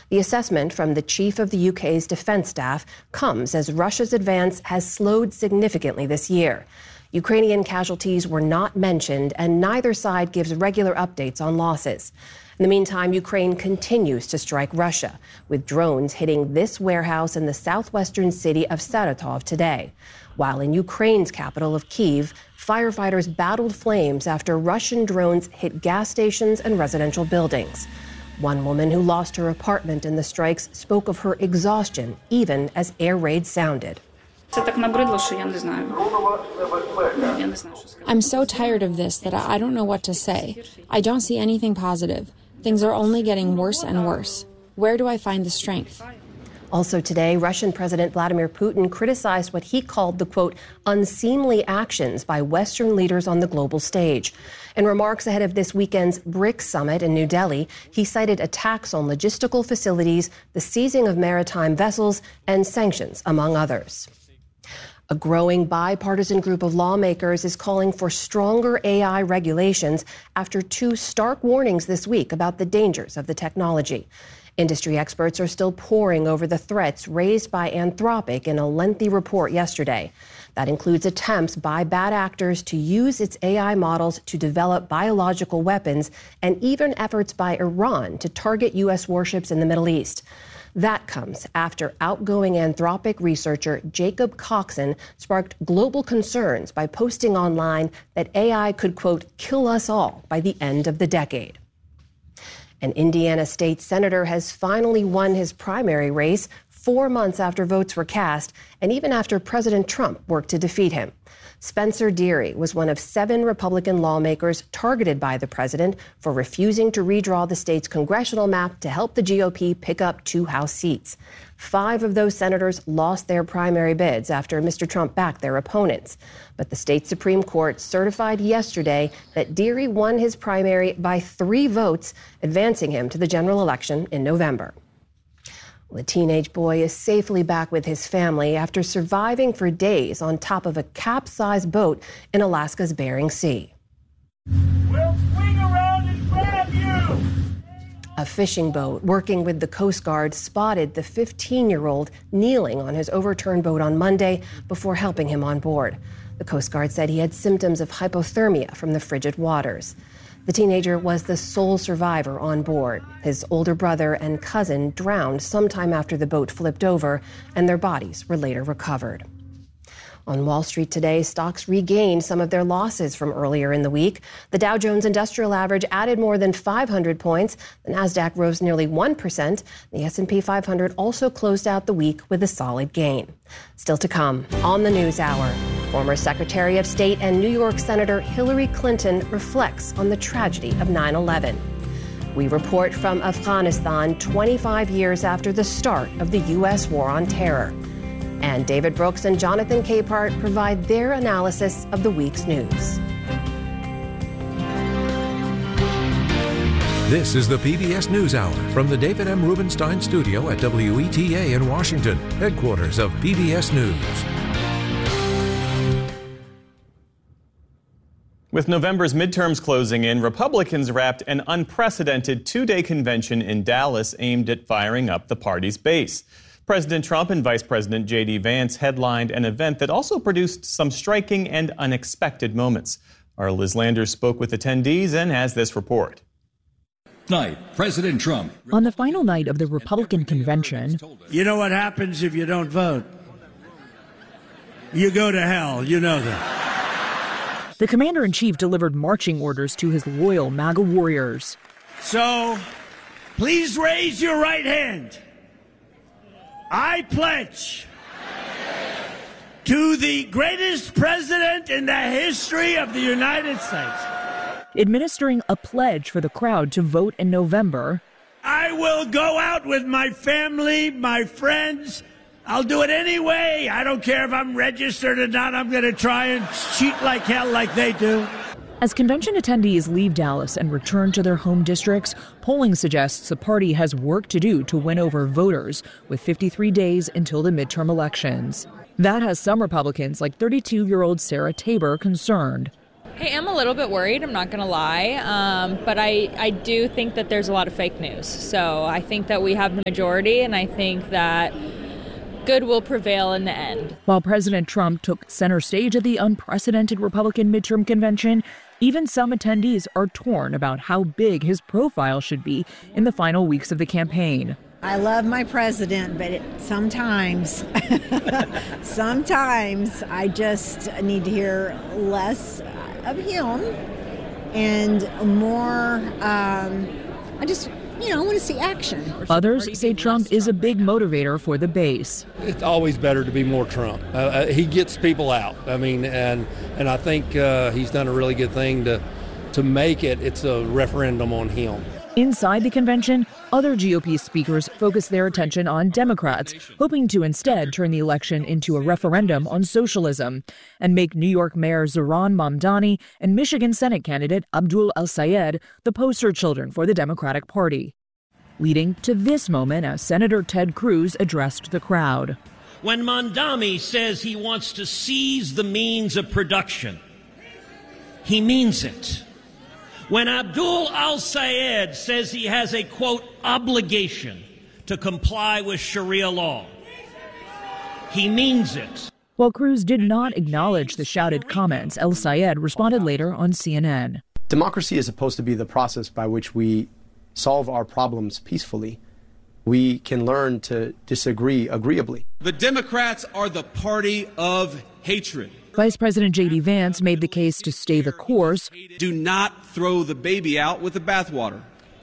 The assessment from the chief of the UK's defense staff comes as Russia's advance has slowed significantly this year. Ukrainian casualties were not mentioned, and neither side gives regular updates on losses. In the meantime, Ukraine continues to strike Russia, with drones hitting this warehouse in the southwestern city of Saratov today. While in Ukraine's capital of Kyiv, firefighters battled flames after Russian drones hit gas stations and residential buildings. One woman who lost her apartment in the strikes spoke of her exhaustion, even as air raids sounded. I'm so tired of this that I don't know what to say. I don't see anything positive. Things are only getting worse and worse. Where do I find the strength? Also today, Russian President Vladimir Putin criticized what he called the, quote, unseemly actions by Western leaders on the global stage. In remarks ahead of this weekend's BRICS summit in New Delhi, he cited attacks on logistical facilities, the seizing of maritime vessels, and sanctions, among others. A growing bipartisan group of lawmakers is calling for stronger AI regulations after two stark warnings this week about the dangers of the technology. Industry experts are still poring over the threats raised by Anthropic in a lengthy report yesterday. That includes attempts by bad actors to use its AI models to develop biological weapons, and even efforts by Iran to target U.S. warships in the Middle East. That comes after outgoing Anthropic researcher Jacob Coxon sparked global concerns by posting online that AI could, quote, kill us all by the end of the decade. An Indiana state senator has finally won his primary race 4 months after votes were cast, and even after President Trump worked to defeat him. Spencer Deary was one of 7 Republican lawmakers targeted by the president for refusing to redraw the state's congressional map to help the GOP pick up 2 House seats. 5 of those senators lost their primary bids after Mr. Trump backed their opponents. But the state Supreme Court certified yesterday that Deary won his primary by 3 votes, advancing him to the general election in November. The teenage boy is safely back with his family after surviving for days on top of a capsized boat in Alaska's Bering Sea. We'll swing around and grab you! A fishing boat working with the Coast Guard spotted the 15-year-old kneeling on his overturned boat on Monday before helping him on board. The Coast Guard said he had symptoms of hypothermia from the frigid waters. The teenager was the sole survivor on board. His older brother and cousin drowned sometime after the boat flipped over, and their bodies were later recovered. On Wall Street today, stocks regained some of their losses from earlier in the week. The Dow Jones Industrial Average added more than 500 points. The Nasdaq rose nearly 1%. The S&P 500 also closed out the week with a solid gain. Still to come on the News Hour, former Secretary of State and New York Senator Hillary Clinton reflects on the tragedy of 9/11. We report from Afghanistan 25 years after the start of the U.S. war on terror. And David Brooks and Jonathan Capehart provide their analysis of the week's news. This is the PBS NewsHour from the David M. Rubenstein studio at WETA in Washington, headquarters of PBS News. With November's midterms closing in, Republicans wrapped an unprecedented 2-day convention in Dallas aimed at firing up the party's base. President Trump and Vice President J.D. Vance headlined an event that also produced some striking and unexpected moments. Our Liz Landers spoke with attendees and has this report. Night, President Trump. On the final night of the Republican convention, you know what happens if you don't vote? You go to hell, you know that. The commander-in-chief delivered marching orders to his loyal MAGA warriors. So, please raise your right hand. I pledge to the greatest president in the history of the United States. Administering a pledge for the crowd to vote in November. I will go out with my family, my friends. I'll do it anyway. I don't care if I'm registered or not. I'm going to try and cheat like hell like they do. As convention attendees leave Dallas and return to their home districts, polling suggests the party has work to do to win over voters, with 53 days until the midterm elections. That has some Republicans, like 32-year-old Sarah Tabor, concerned. I am a little bit worried, I'm not going to lie, but I do think that there's a lot of fake news. So I think that we have the majority, and I think that good will prevail in the end. While President Trump took center stage at the unprecedented Republican midterm convention, even some attendees are torn about how big his profile should be in the final weeks of the campaign. I love my president, but sometimes I just need to hear less of him and more, I want to see action. Others say Trump is a big motivator for the base. It's always better to be more Trump. He gets people out. I mean, and I think he's done a really good thing to make it's a referendum on him. Inside the convention, other GOP speakers focus their attention on Democrats, hoping to instead turn the election into a referendum on socialism and make New York Mayor Zohran Mamdani and Michigan Senate candidate Abdul El-Sayed the poster children for the Democratic Party. Leading to this moment as Senator Ted Cruz addressed the crowd. When Mamdani says he wants to seize the means of production, he means it. When Abdul El-Sayed says he has a, quote, obligation to comply with Sharia law, he means it. While Cruz did not acknowledge the shouted comments, El-Sayed responded later on CNN. Democracy is supposed to be the process by which we solve our problems peacefully. We can learn to disagree agreeably. The Democrats are the party of hatred. Vice President J.D. Vance made the case to stay the course. Do not throw the baby out with the bathwater.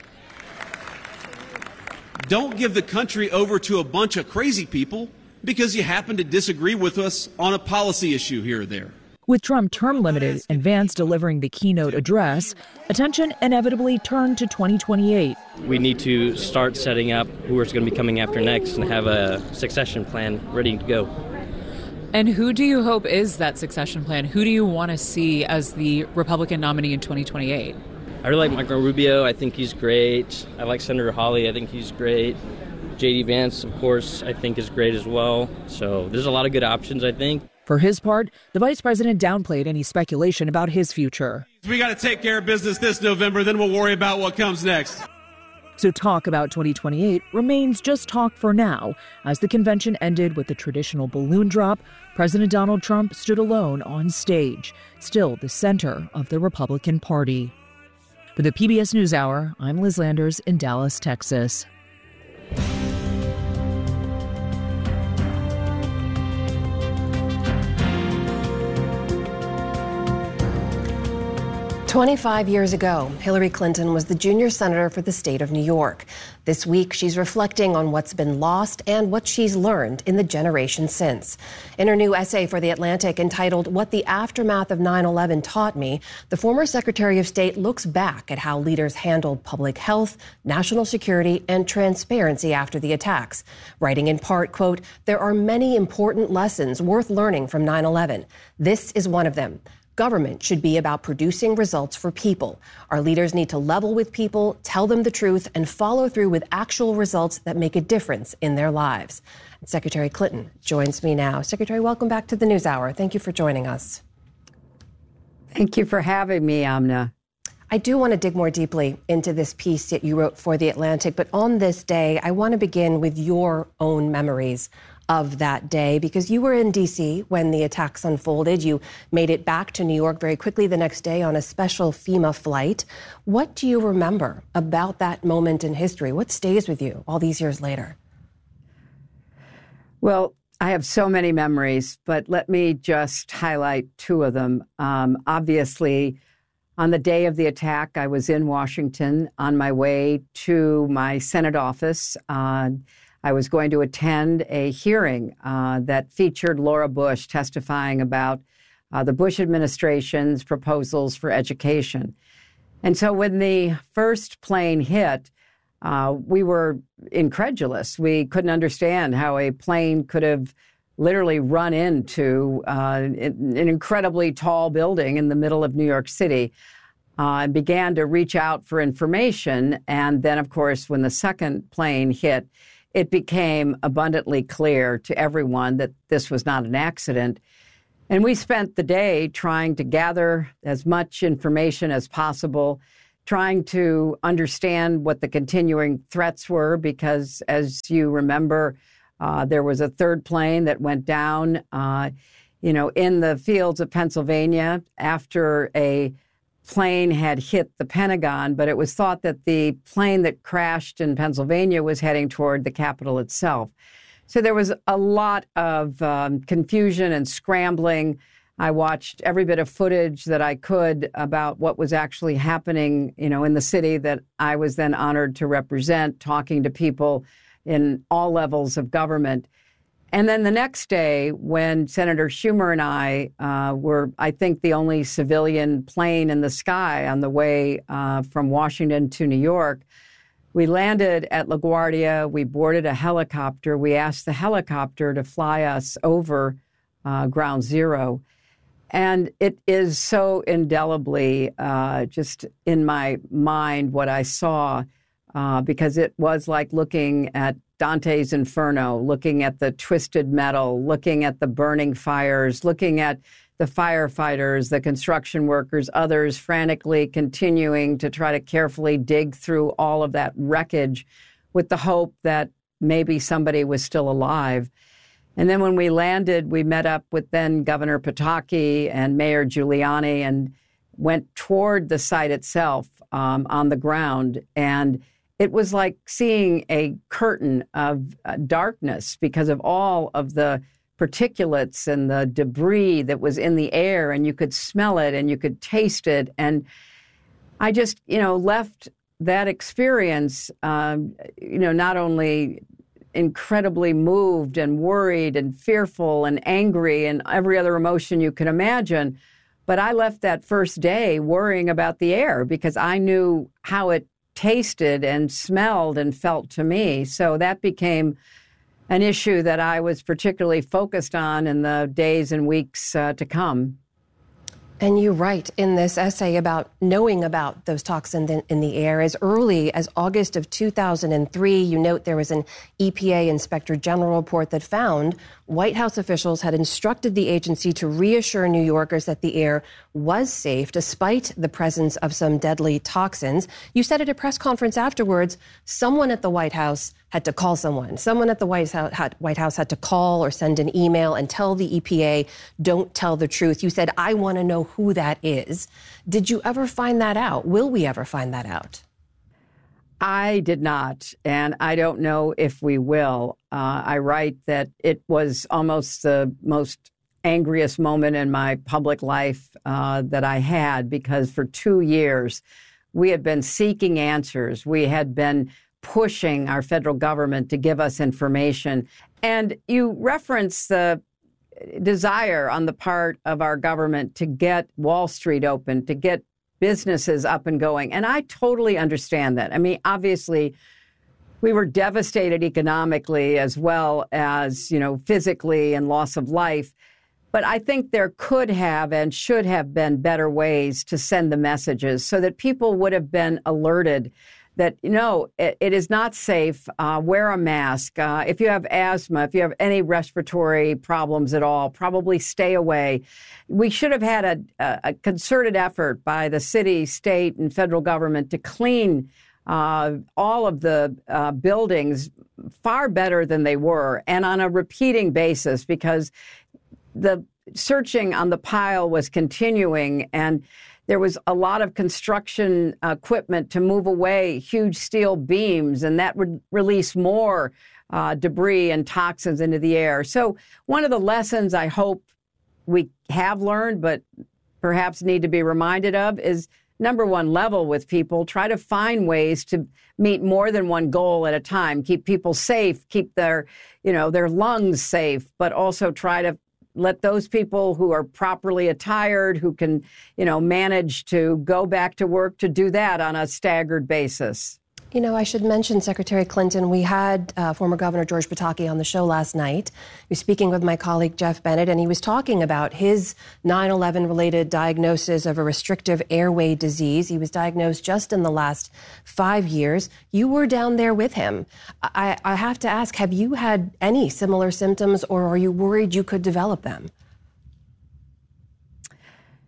Don't give the country over to a bunch of crazy people because you happen to disagree with us on a policy issue here or there. With Trump term limited and Vance delivering the keynote address, attention inevitably turned to 2028. We need to start setting up who is going to be coming after next and have a succession plan ready to go. And who do you hope is that succession plan? Who do you want to see as the Republican nominee in 2028? I really like Marco Rubio. I think he's great. I like Senator Hawley. I think he's great. J.D. Vance, of course, I think is great as well. So there's a lot of good options, I think. For his part, the vice president downplayed any speculation about his future. We got to take care of business this November, then we'll worry about what comes next. So talk about 2028 remains just talk for now. As the convention ended with the traditional balloon drop, President Donald Trump stood alone on stage, still the center of the Republican Party. For the PBS NewsHour, I'm Liz Landers in Dallas, Texas. 25 years ago, Hillary Clinton was the junior senator for the state of New York. This week, she's reflecting on what's been lost and what she's learned in the generation since. In her new essay for The Atlantic entitled "What the Aftermath of 9/11 Taught Me," the former Secretary of State looks back at how leaders handled public health, national security, and transparency after the attacks, writing in part, quote, "There are many important lessons worth learning from 9/11. This is one of them. Government should be about producing results for people. Our leaders need to level with people, tell them the truth, and follow through with actual results that make a difference in their lives." Secretary Clinton joins me now. Secretary, welcome back to the NewsHour. Thank you for joining us. Thank you for having me, Amna. I do want to dig more deeply into this piece that you wrote for The Atlantic, but on this day, I want to begin with your own memories of that day, because you were in D.C. when the attacks unfolded. You made it back to New York very quickly the next day on a special FEMA flight. What do you remember about that moment in history? What stays with you all these years later? Well, I have so many memories, but let me just highlight two of them. Obviously, on the day of the attack, I was in Washington on my way to my Senate office. I was going to attend a hearing that featured Laura Bush testifying about the Bush administration's proposals for education. And so when the first plane hit, we were incredulous. We couldn't understand how a plane could have literally run into an incredibly tall building in the middle of New York City, and began to reach out for information. And then, of course, when the second plane hit, it became abundantly clear to everyone that this was not an accident. And we spent the day trying to gather as much information as possible, trying to understand what the continuing threats were, because as you remember, there was a third plane that went down, in the fields of Pennsylvania after a plane had hit the Pentagon, but it was thought that the plane that crashed in Pennsylvania was heading toward the Capitol itself. So there was a lot of confusion and scrambling. I watched every bit of footage that I could about what was actually happening, in the city that I was then honored to represent, talking to people in all levels of government. And then the next day, when Senator Schumer and I were, I think, the only civilian plane in the sky on the way from Washington to New York, we landed at LaGuardia. We boarded a helicopter. We asked the helicopter to fly us over Ground Zero. And it is so indelibly just in my mind what I saw, because it was like looking at Dante's Inferno, looking at the twisted metal, looking at the burning fires, looking at the firefighters, the construction workers, others frantically continuing to try to carefully dig through all of that wreckage with the hope that maybe somebody was still alive. And then when we landed, we met up with then Governor Pataki and Mayor Giuliani and went toward the site itself on the ground. And it was like seeing a curtain of darkness because of all of the particulates and the debris that was in the air, and you could smell it and you could taste it. And I just, left that experience, not only incredibly moved and worried and fearful and angry and every other emotion you could imagine, but I left that first day worrying about the air because I knew how it tasted and smelled and felt to me. So that became an issue that I was particularly focused on in the days and weeks to come. And you write in this essay about knowing about those toxins in the air as early as August of 2003. You note there was an EPA Inspector General report that found White House officials had instructed the agency to reassure New Yorkers that the air was safe despite the presence of some deadly toxins. You said at a press conference afterwards, someone at the White House had to call someone. Someone at the White House had to call or send an email and tell the EPA, don't tell the truth. You said, I want to know who that is. Did you ever find that out? Will we ever find that out? I did not, and I don't know if we will. I write that it was almost the most angriest moment in my public life that I had, because for 2 years we had been seeking answers. We had been pushing our federal government to give us information. And you reference the desire on the part of our government to get Wall Street open, to get businesses up and going. And I totally understand that. I mean, obviously, we were devastated economically as well as, physically and loss of life. But I think there could have and should have been better ways to send the messages so that people would have been alerted that, it is not safe. Wear a mask. If you have asthma, if you have any respiratory problems at all, probably stay away. We should have had a concerted effort by the city, state, and federal government to clean all of the buildings far better than they were, and on a repeating basis, because the searching on the pile was continuing, and there was a lot of construction equipment to move away huge steel beams, and that would release more debris and toxins into the air. So one of the lessons I hope we have learned, but perhaps need to be reminded of, is number one, level with people. Try to find ways to meet more than one goal at a time. Keep people safe, keep their lungs safe, but also try to let those people who are properly attired, who can, manage to go back to work, to do that on a staggered basis. I should mention, Secretary Clinton, we had former Governor George Pataki on the show last night. He was speaking with my colleague Jeff Bennett, and he was talking about his 9/11-related diagnosis of a restrictive airway disease. He was diagnosed just in the last 5 years. You were down there with him. I have to ask, have you had any similar symptoms, or are you worried you could develop them?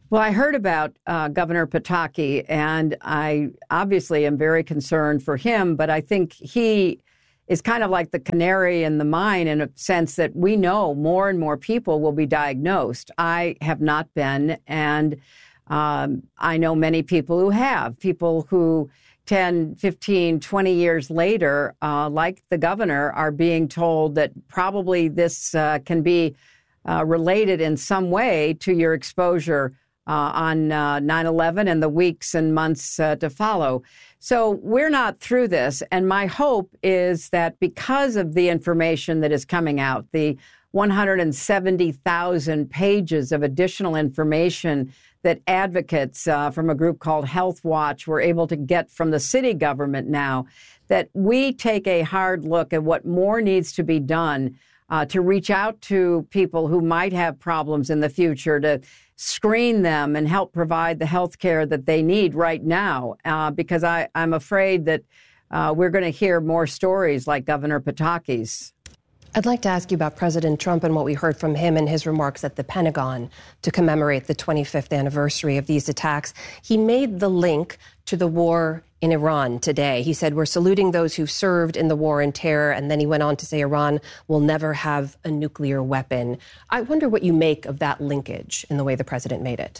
Well, I heard about Governor Pataki, and I obviously am very concerned for him, but I think he is kind of like the canary in the mine in a sense that we know more and more people will be diagnosed. I have not been, and I know many people who have, people who 10, 15, 20 years later, like the governor, are being told that probably this can be related in some way to your exposure on 9/11 and the weeks and months to follow. So we're not through this. And my hope is that because of the information that is coming out, the 170,000 pages of additional information that advocates from a group called Health Watch were able to get from the city government now, that we take a hard look at what more needs to be done to reach out to people who might have problems in the future, to screen them and help provide the health care that they need right now, because I'm afraid that we're going to hear more stories like Governor Pataki's. I'd like to ask you about President Trump and what we heard from him in his remarks at the Pentagon to commemorate the 25th anniversary of these attacks. He made the link to the war in Iran today. He said, we're saluting those who served in the war on terror. And then he went on to say Iran will never have a nuclear weapon. I wonder what you make of that linkage in the way the president made it.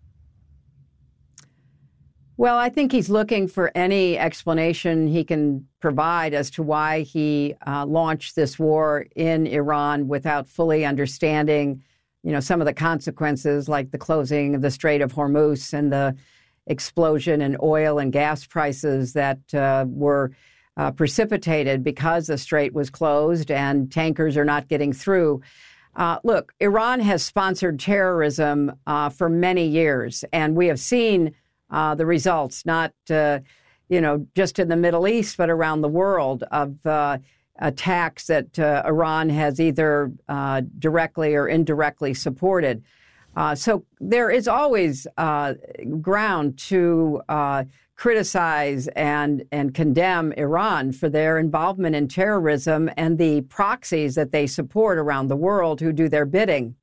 Well, I think he's looking for any explanation he can provide as to why he launched this war in Iran without fully understanding, some of the consequences, like the closing of the Strait of Hormuz and the explosion in oil and gas prices that were precipitated because the strait was closed and tankers are not getting through. Look, Iran has sponsored terrorism for many years, and we have seen the results, not, just in the Middle East, but around the world, of attacks that Iran has either directly or indirectly supported. So there is always ground to criticize and condemn Iran for their involvement in terrorism and the proxies that they support around the world who do their bidding.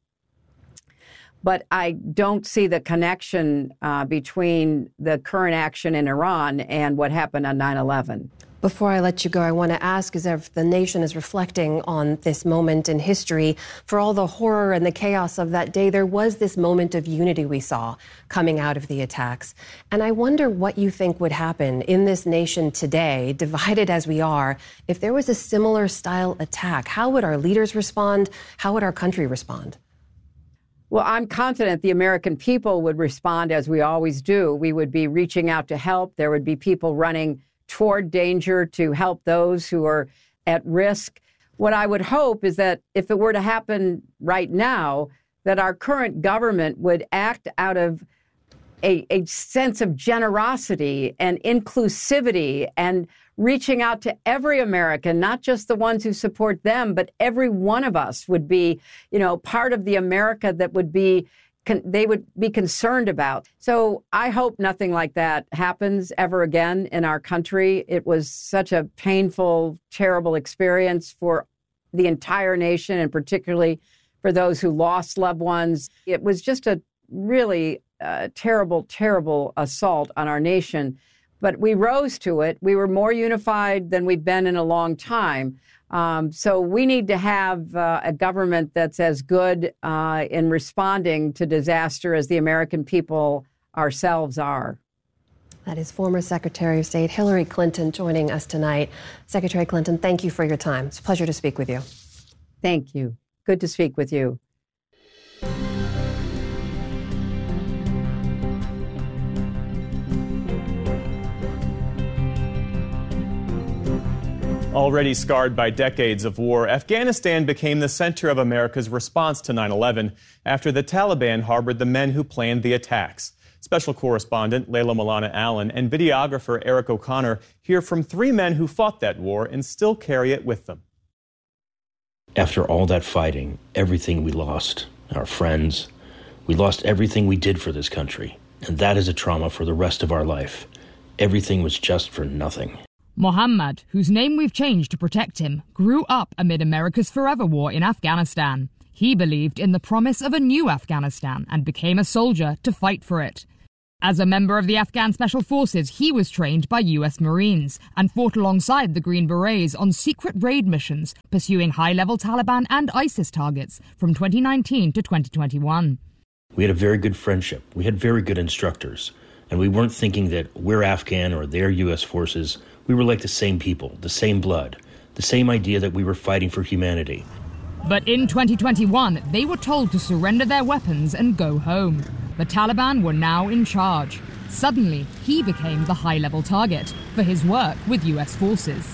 But I don't see the connection between the current action in Iran and what happened on 9/11. Before I let you go, I want to ask, as if the nation is reflecting on this moment in history, for all the horror and the chaos of that day, there was this moment of unity we saw coming out of the attacks. And I wonder what you think would happen in this nation today, divided as we are, if there was a similar style attack. How would our leaders respond? How would our country respond? Well, I'm confident the American people would respond as we always do. We would be reaching out to help. There would be people running toward danger to help those who are at risk. What I would hope is that if it were to happen right now, that our current government would act out of a sense of generosity and inclusivity and reaching out to every American, not just the ones who support them, but every one of us would be, part of the America that they would be concerned about. So I hope nothing like that happens ever again in our country. It was such a painful, terrible experience for the entire nation, and particularly for those who lost loved ones. It was just a really terrible, terrible assault on our nation. But we rose to it. We were more unified than we've been in a long time. So we need to have a government that's as good in responding to disaster as the American people ourselves are. That is former Secretary of State Hillary Clinton joining us tonight. Secretary Clinton, thank you for your time. It's a pleasure to speak with you. Thank you. Good to speak with you. Already scarred by decades of war, Afghanistan became the center of America's response to 9/11 after the Taliban harbored the men who planned the attacks. Special correspondent Layla Milana Allen and videographer Eric O'Connor hear from three men who fought that war and still carry it with them. After all that fighting, everything we lost, our friends, we lost everything we did for this country. And that is a trauma for the rest of our life. Everything was just for nothing. Mohammad, whose name we've changed to protect him, grew up amid America's forever war in Afghanistan. He believed in the promise of a new Afghanistan and became a soldier to fight for it. As a member of the Afghan Special Forces, he was trained by US Marines and fought alongside the Green Berets on secret raid missions, pursuing high-level Taliban and ISIS targets from 2019 to 2021. We had a very good friendship. We had very good instructors. And we weren't thinking that we're Afghan or they're U.S. forces. We were like the same people, the same blood, the same idea that we were fighting for humanity. But in 2021, they were told to surrender their weapons and go home. The Taliban were now in charge. Suddenly, he became the high-level target for his work with U.S. forces.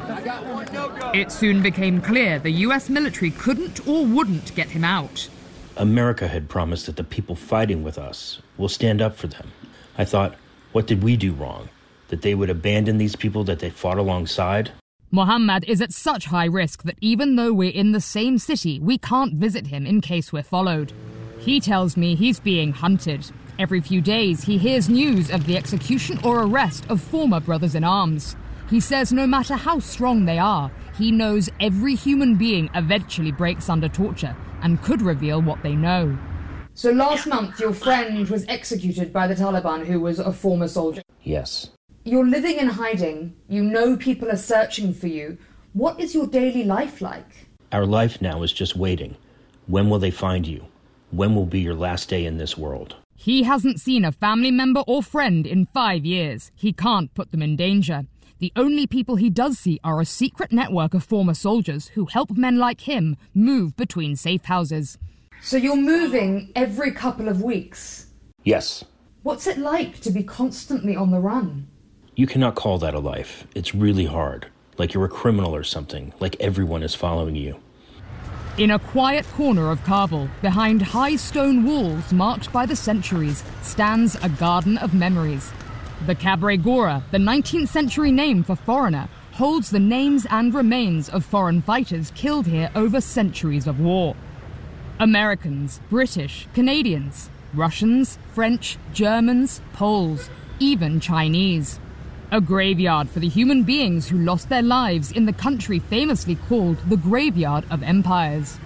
It soon became clear the U.S. military couldn't or wouldn't get him out. America had promised that the people fighting with us will stand up for them. I thought, what did we do wrong? That they would abandon these people that they fought alongside? Mohammed is at such high risk that even though we're in the same city, we can't visit him in case we're followed. He tells me he's being hunted. Every few days, he hears news of the execution or arrest of former brothers-in-arms. He says no matter how strong they are, he knows every human being eventually breaks under torture and could reveal what they know. So last month, your friend was executed by the Taliban, who was a former soldier. Yes. You're living in hiding. You know people are searching for you. What is your daily life like? Our life now is just waiting. When will they find you? When will be your last day in this world? He hasn't seen a family member or friend in 5 years. He can't put them in danger. The only people he does see are a secret network of former soldiers who help men like him move between safe houses. So you're moving every couple of weeks? Yes. What's it like to be constantly on the run? You cannot call that a life. It's really hard. Like you're a criminal or something. Like everyone is following you. In a quiet corner of Kabul, behind high stone walls marked by the centuries, stands a garden of memories. The Kabre Gora, the 19th century name for foreigner, holds the names and remains of foreign fighters killed here over centuries of war. Americans, British, Canadians, Russians, French, Germans, Poles, even Chinese. A graveyard for the human beings who lost their lives in the country famously called the Graveyard of Empires.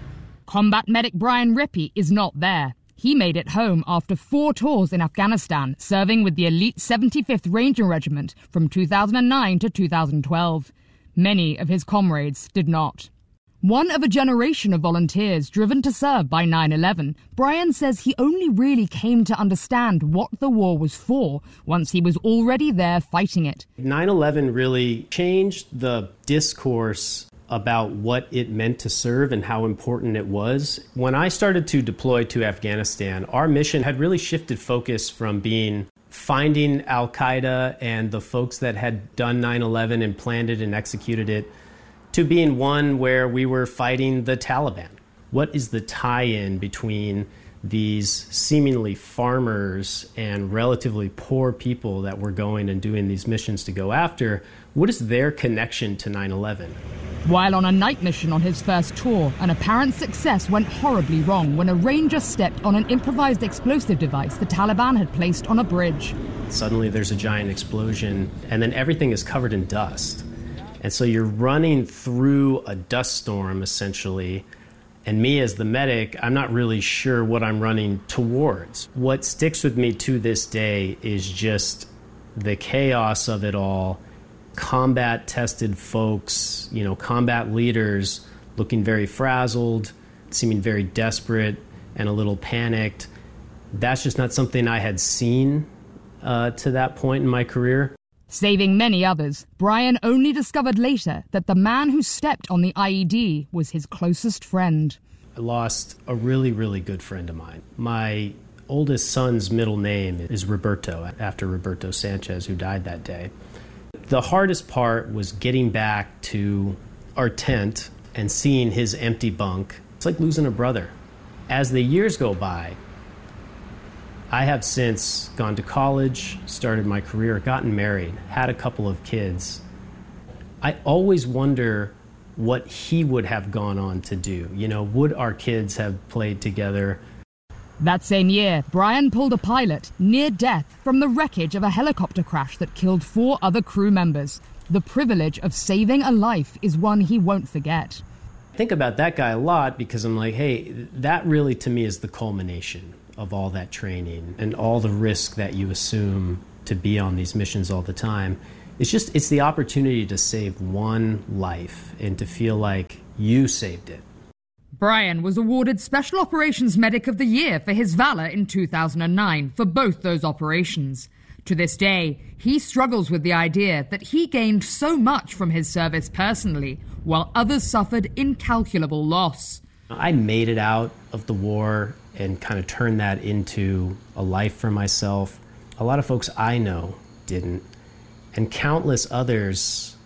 Combat medic Brian Rippey is not there. He made it home after 4 tours in Afghanistan, serving with the elite 75th Ranger Regiment from 2009 to 2012. Many of his comrades did not. One of a generation of volunteers driven to serve by 9/11, Brian says he only really came to understand what the war was for once he was already there fighting it. 9/11 really changed the discourse about what it meant to serve and how important it was. When I started to deploy to Afghanistan, our mission had really shifted focus from being finding Al-Qaeda and the folks that had done 9/11 and planned it and executed it, to being one where we were fighting the Taliban. What is the tie-in between these seemingly farmers and relatively poor people that we're going and doing these missions to go after? What is their connection to 9/11? While on a night mission on his first tour, an apparent success went horribly wrong when a ranger stepped on an improvised explosive device the Taliban had placed on a bridge. Suddenly there's a giant explosion, and then everything is covered in dust. And so you're running through a dust storm, essentially. And me as the medic, I'm not really sure what I'm running towards. What sticks with me to this day is just the chaos of it all. Combat-tested folks, combat leaders looking very frazzled, seeming very desperate and a little panicked. That's just not something I had seen to that point in my career. Saving many others, Brian only discovered later that the man who stepped on the IED was his closest friend. I lost a really, really good friend of mine. My oldest son's middle name is Roberto, after Roberto Sanchez, who died that day. The hardest part was getting back to our tent and seeing his empty bunk. It's like losing a brother. As the years go by, I have since gone to college, started my career, gotten married, had a couple of kids. I always wonder what he would have gone on to do. Would our kids have played together? That same year, Brian pulled a pilot near death from the wreckage of a helicopter crash that killed 4 other crew members. The privilege of saving a life is one he won't forget. I think about that guy a lot because I'm like, hey, that really to me is the culmination of all that training and all the risk that you assume to be on these missions all the time. It's the opportunity to save one life and to feel like you saved it. Brian was awarded Special Operations Medic of the Year for his valor in 2009 for both those operations. To this day, he struggles with the idea that he gained so much from his service personally, while others suffered incalculable loss. I made it out of the war and kind of turned that into a life for myself. A lot of folks I know didn't, and countless others,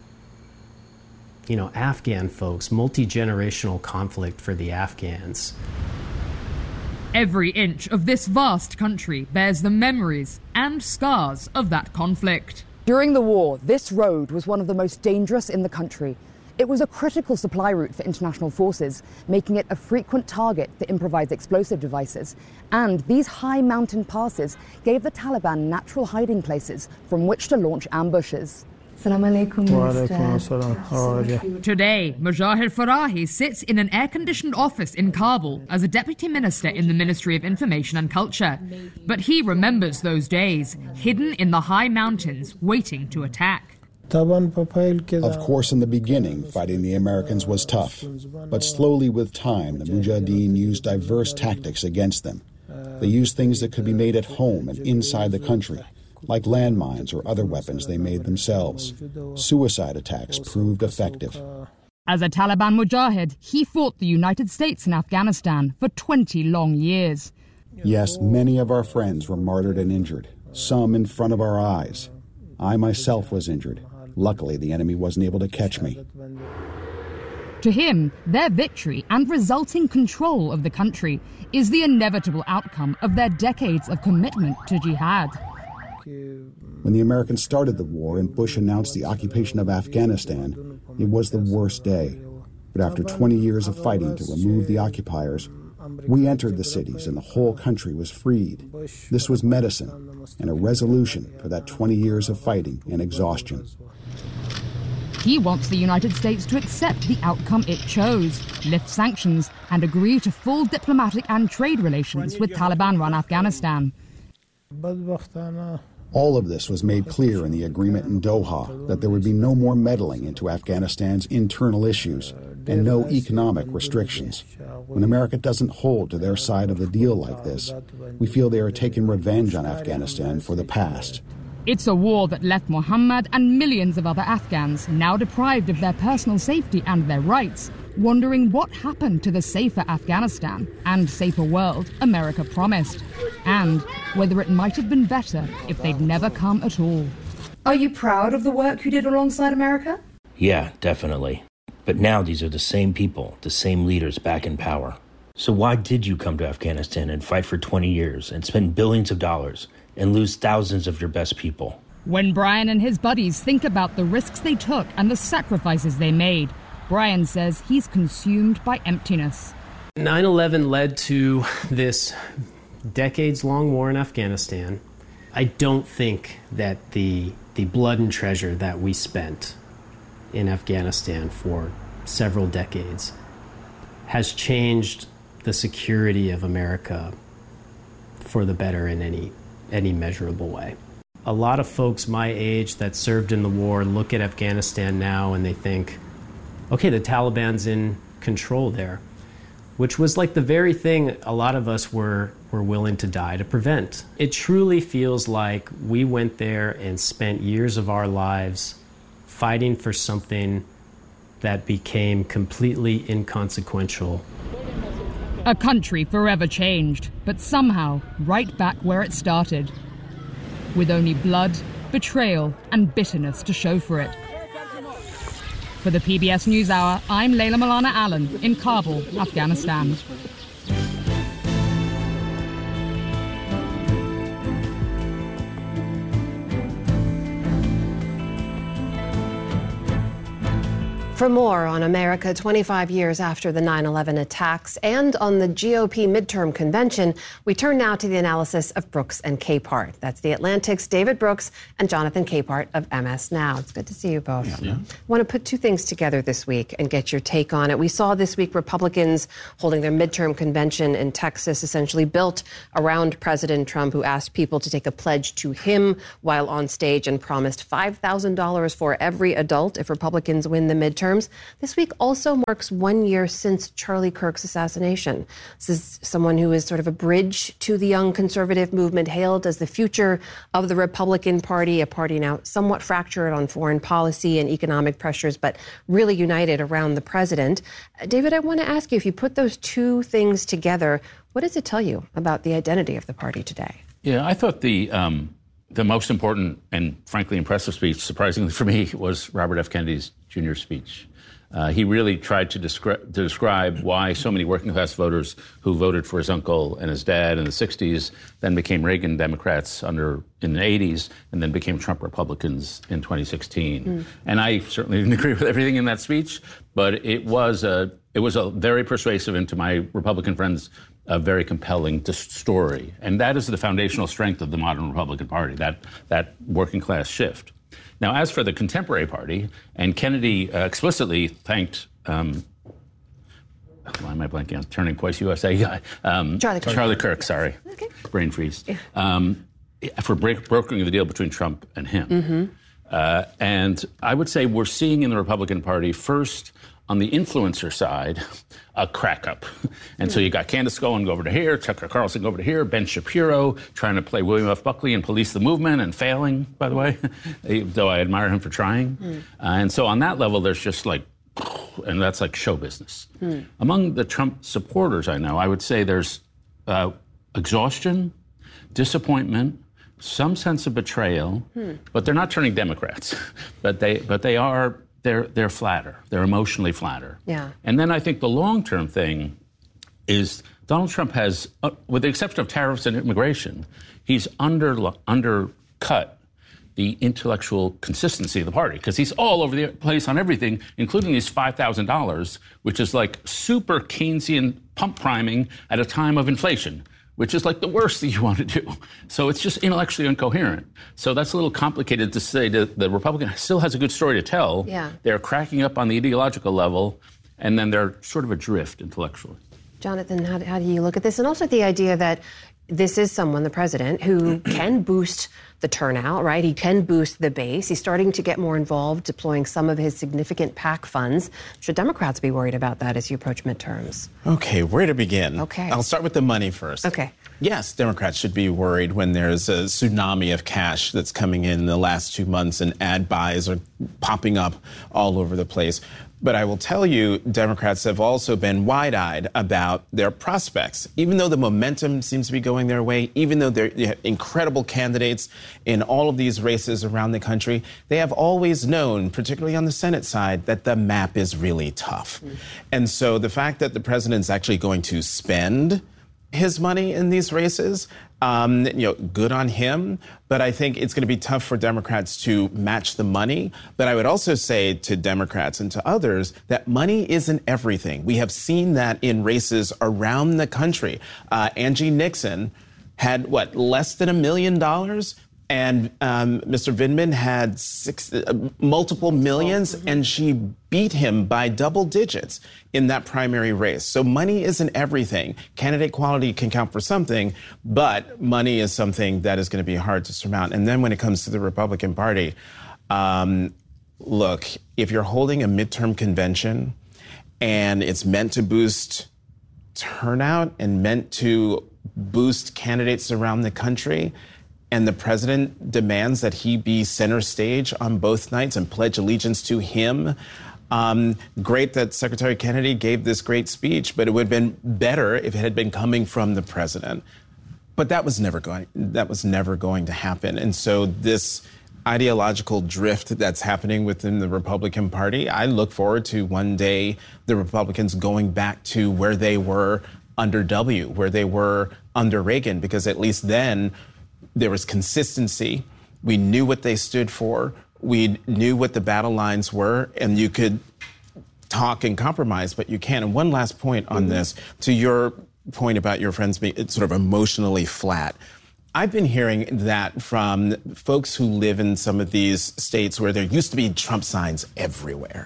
Afghan folks, multi-generational conflict for the Afghans. Every inch of this vast country bears the memories and scars of that conflict. During the war, this road was one of the most dangerous in the country. It was a critical supply route for international forces, making it a frequent target for improvised explosive devices. And these high mountain passes gave the Taliban natural hiding places from which to launch ambushes. Today, Mujahid Farahi sits in an air-conditioned office in Kabul as a deputy minister in the Ministry of Information and Culture. But he remembers those days, hidden in the high mountains, waiting to attack. Of course, in the beginning, fighting the Americans was tough. But slowly with time, the Mujahideen used diverse tactics against them. They used things that could be made at home and inside the country, like landmines or other weapons they made themselves. Suicide attacks proved effective. As a Taliban Mujahid, he fought the United States in Afghanistan for 20 long years. Yes, many of our friends were martyred and injured, some in front of our eyes. I myself was injured. Luckily, the enemy wasn't able to catch me. To him, their victory and resulting control of the country is the inevitable outcome of their decades of commitment to jihad. When the Americans started the war and Bush announced the occupation of Afghanistan, it was the worst day. But after 20 years of fighting to remove the occupiers, we entered the cities and the whole country was freed. This was medicine and a resolution for that 20 years of fighting and exhaustion. He wants the United States to accept the outcome it chose, lift sanctions, and agree to full diplomatic and trade relations with Taliban-run Afghanistan. All of this was made clear in the agreement in Doha, that there would be no more meddling into Afghanistan's internal issues and no economic restrictions. When America doesn't hold to their side of the deal like this, we feel they are taking revenge on Afghanistan for the past. It's a war that left Muhammad and millions of other Afghans, now deprived of their personal safety and their rights, wondering what happened to the safer Afghanistan and safer world America promised, and whether it might have been better if they'd never come at all. Are you proud of the work you did alongside America? Yeah, definitely. But now these are the same people, the same leaders back in power. So why did you come to Afghanistan and fight for 20 years and spend billions of dollars and lose thousands of your best people? When Brian and his buddies think about the risks they took and the sacrifices they made, Brian says he's consumed by emptiness. 9/11 led to this decades-long war in Afghanistan. I don't think that the blood and treasure that we spent in Afghanistan for several decades has changed the security of America for the better in any measurable way. A lot of folks my age that served in the war look at Afghanistan now and they think, okay, the Taliban's in control there, which was like the very thing a lot of us were willing to die to prevent. It truly feels like we went there and spent years of our lives fighting for something that became completely inconsequential. A country forever changed, but somehow right back where it started, with only blood, betrayal, and bitterness to show for it. For the PBS NewsHour, I'm Layla Malana Allen in Kabul, Afghanistan. For more on America 25 years after the 9/11 attacks and on the GOP midterm convention, we turn now to the analysis of Brooks and Capehart. That's The Atlantic's David Brooks and Jonathan Capehart of MS Now. It's good to see you both. Yeah. I want to put two things together this week and get your take on it. We saw this week Republicans holding their midterm convention in Texas, essentially built around President Trump, who asked people to take a pledge to him while on stage and promised $5,000 for every adult if Republicans win the midterm. This week also marks 1 year since Charlie Kirk's assassination. This is someone who is sort of a bridge to the young conservative movement, hailed as the future of the Republican Party, a party now somewhat fractured on foreign policy and economic pressures, but really united around the president. David, I want to ask you, if you put those two things together, what does it tell you about the identity of the party today? Yeah, I thought the most important and frankly impressive speech, surprisingly for me, was Robert F. Kennedy's Jr. speech. He really tried to describe why so many working class voters who voted for his uncle and his dad in the 60s then became Reagan Democrats in the 80s and then became Trump Republicans in 2016. And I certainly didn't agree with everything in that speech, but it was a very persuasive, and to my Republican friends, a very compelling story. And that is the foundational strength of the modern Republican Party, that working class shift. Now, as for the contemporary party, and Kennedy explicitly thanked, why am I blanking on Turning Points USA guy? Charlie Kirk, sorry. Okay. Brain freeze. Yeah. For brokering the deal between Trump and him. And I would say we're seeing in the Republican Party, first, on the influencer side, a crack up. And so you got Candace Gowan go over to here, Tucker Carlson go over to here, Ben Shapiro trying to play William F. Buckley and police the movement and failing, by the way, though I admire him for trying. And so on that level, there's just like, and that's like show business. Among the Trump supporters I know, I would say there's exhaustion, disappointment, some sense of betrayal, but they're not turning Democrats. But they are. They're flatter. They're emotionally flatter. Yeah. And then I think the long-term thing is Donald Trump has, with the exception of tariffs and immigration, he's undercut the intellectual consistency of the party, because he's all over the place on everything, including these $5,000, which is like super Keynesian pump priming at a time of inflation, which is like the worst thing you want to do. So it's just intellectually incoherent. So that's a little complicated to say that the Republican still has a good story to tell. Yeah. They're cracking up on the ideological level, and then they're sort of adrift intellectually. Jonathan, how do you look at this? And also the idea that this is someone, the president, who can boost the turnout, right? He can boost the base. He's starting to get more involved, deploying some of his significant PAC funds. Should Democrats be worried about that as you approach midterms? Okay, where to begin? Okay. I'll start with the money first. Okay. Yes, Democrats should be worried when there's a tsunami of cash that's coming in the last 2 months and ad buys are popping up all over the place. But I will tell you, Democrats have also been wide-eyed about their prospects. Even though the momentum seems to be going their way, even though they're incredible candidates in all of these races around the country, they have always known, particularly on the Senate side, that the map is really tough. And so the fact that the president's actually going to spend his money in these races, good on him. But I think it's going to be tough for Democrats to match the money. But I would also say to Democrats and to others that money isn't everything. We have seen that in races around the country. Angie Nixon had, less than $1 million? And Mr. Vindman had multiple millions, and she beat him by double digits in that primary race. So money isn't everything. Candidate quality can count for something, but money is something that is going to be hard to surmount. And then when it comes to the Republican Party, look, if you're holding a midterm convention and it's meant to boost turnout and meant to boost candidates around the country, and the president demands that he be center stage on both nights and pledge allegiance to him. Great that Secretary Kennedy gave this great speech, but it would have been better if it had been coming from the president. But that was never going to happen. And so this ideological drift that's happening within the Republican Party, I look forward to one day the Republicans going back to where they were under W, where they were under Reagan, because at least then there was consistency. We knew what they stood for. We knew what the battle lines were, and you could talk and compromise, but you can't. And one last point on this, to your point about your friends being sort of emotionally flat. I've been hearing that from folks who live in some of these states where there used to be Trump signs everywhere.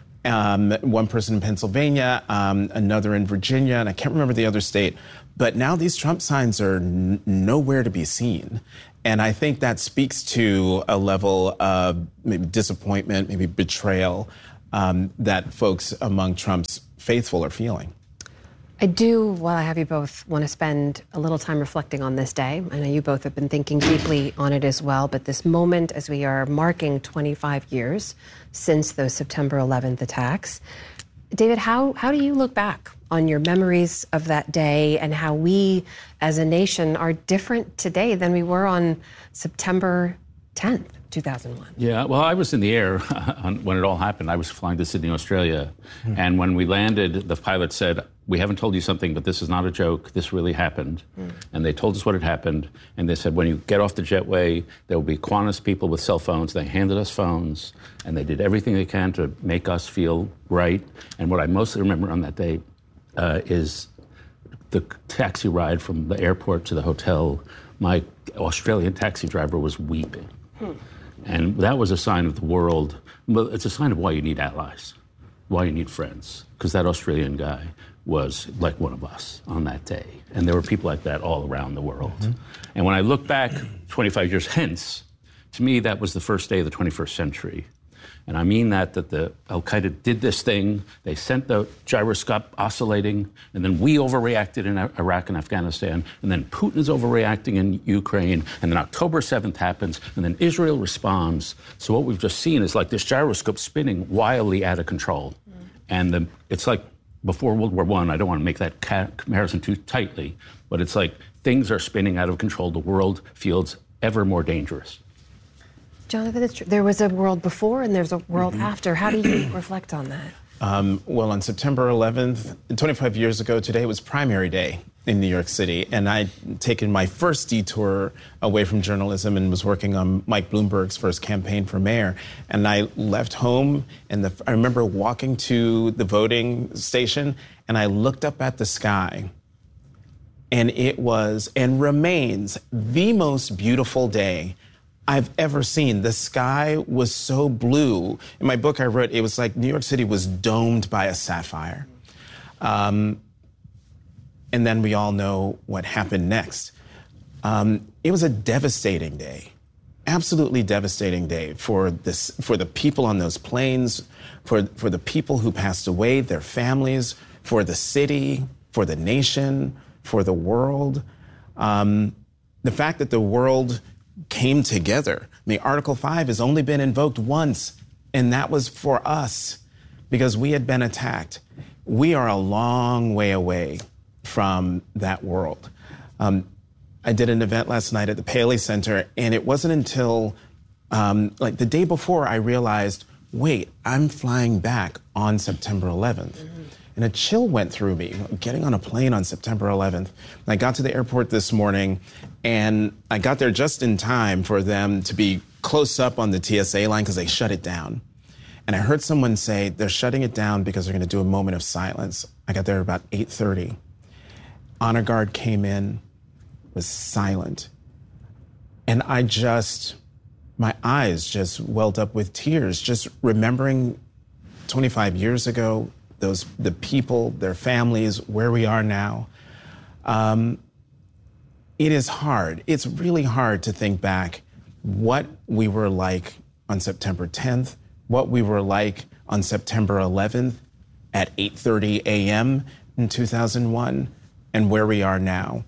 One person in Pennsylvania, another in Virginia, and I can't remember the other state. But now these Trump signs are nowhere to be seen. And I think that speaks to a level of maybe disappointment, maybe betrayal that folks among Trump's faithful are feeling. I do, while I have you both, want to spend a little time reflecting on this day. I know you both have been thinking deeply on it as well, but this moment as we are marking 25 years since those September 11th attacks. David, how do you look back on your memories of that day and how we as a nation are different today than we were on September 10th, 2001? Yeah, well, I was in the air when it all happened. I was flying to Sydney, Australia. And when we landed, the pilot said, "We haven't told you something, but this is not a joke. This really happened." And they told us what had happened. And they said, when you get off the jetway, there will be Qantas people with cell phones. They handed us phones, and they did everything they can to make us feel right. And what I mostly remember on that day is the taxi ride from the airport to the hotel. My Australian taxi driver was weeping. And that was a sign of the world. Well, it's a sign of why you need allies, why you need friends, because that Australian guy was like one of us on that day. And there were people like that all around the world. And when I look back 25 years hence, to me, that was the first day of the 21st century. And I mean that the Al-Qaeda did this thing. They sent the gyroscope oscillating, and then we overreacted in Iraq and Afghanistan, and then Putin is overreacting in Ukraine, and then October 7th happens, and then Israel responds. So what we've just seen is like this gyroscope spinning wildly out of control. And it's like before World War I, I don't want to make that comparison too tightly, but it's like things are spinning out of control. The world feels ever more dangerous. Jonathan, it's true. There was a world before and there's a world after. How do you reflect on that? Well, on September 11th, 25 years ago today, was primary day in New York City. And I'd taken my first detour away from journalism and was working on Mike Bloomberg's first campaign for mayor. And I left home, and I remember walking to the voting station, and I looked up at the sky. And it was, and remains, the most beautiful day I've ever seen. The sky was so blue. In my book I wrote, it was like New York City was domed by a sapphire. And then we all know what happened next. It was a devastating day, absolutely devastating day for the people on those planes, for the people who passed away, their families, for the city, for the nation, for the world. The fact that the world came together. I mean, Article 5 has only been invoked once, and that was for us because we had been attacked. We are a long way away from that world. I did an event last night at the Paley Center, and it wasn't until like the day before I realized, wait, I'm flying back on September 11th. And a chill went through me, getting on a plane on September 11th. I got to the airport this morning, and I got there just in time for them to be close up on the TSA line because they shut it down. And I heard someone say they're shutting it down because they're going to do a moment of silence. I got there about 8:30. Honor Guard came in, was silent. And my eyes just welled up with tears, just remembering 25 years ago, the people, their families, where we are now. It is hard. It's really hard to think back what we were like on September 10th, what we were like on September 11th at 8:30 a.m. in 2001, and where we are now.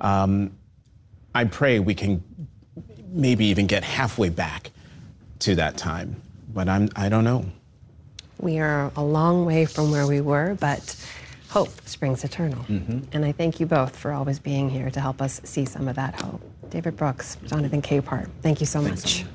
I pray we can maybe even get halfway back to that time, but I don't know. We are a long way from where we were, but hope springs eternal. And I thank you both for always being here to help us see some of that hope. David Brooks, Jonathan Capehart, thank you so much.